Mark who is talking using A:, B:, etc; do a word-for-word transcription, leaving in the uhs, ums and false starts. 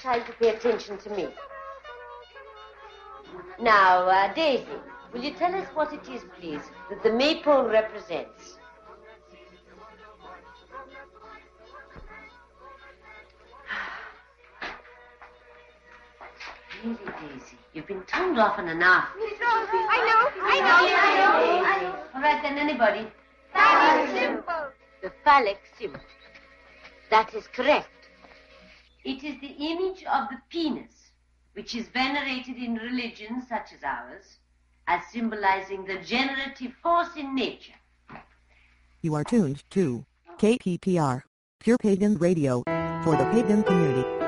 A: time to pay attention to me. Now, uh, Daisy, will you tell us what it is, please, that the maypole represents? Really, Daisy, you've been told often enough.
B: I know, I know, I know. I know.
A: All right, then, anybody?
B: Phallic symbol.
A: The phallic symbol. That is correct. It is the image of the penis, which is venerated in religions such as ours, as symbolizing the generative force in nature.
C: You are tuned to K P P R, Pure Pagan Radio, for the pagan community.